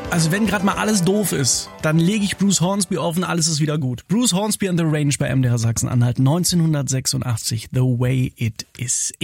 Also wenn gerade mal alles doof ist, dann lege ich Bruce Hornsby auf und alles ist wieder gut. Bruce Hornsby and the Range bei MDR Sachsen-Anhalt 1986, The Way It Is.